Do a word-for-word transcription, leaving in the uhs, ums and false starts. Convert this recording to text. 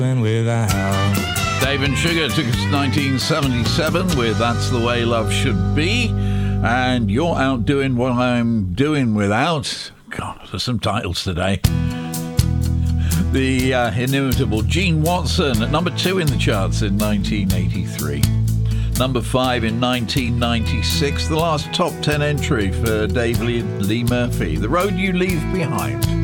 Without. Dave and Sugar took us nineteen seventy-seven with That's the Way Love Should Be. And you're out doing what I'm doing without. God, there's some titles today. The uh, inimitable Gene Watson at number two in the charts in nineteen eighty-three. Number five in nineteen ninety-six. The last top ten entry for Dave Lee, Lee Murphy. The Road You Leave Behind.